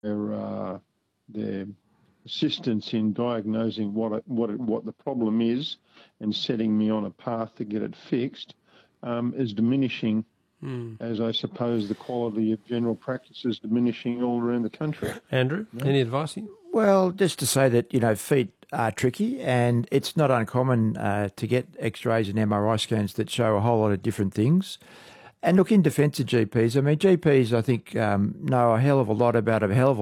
their assistance in diagnosing what the problem is and setting me on a path to get it fixed is diminishing. As I suppose the quality of general practice is diminishing all around the country. Andrew, any advice? Well, just to say that, feet are tricky, and it's not uncommon to get x-rays and MRI scans that show a whole lot of different things. And look, in defence of GPs, I mean, GPs, I think, know a hell of a lot about a hell of a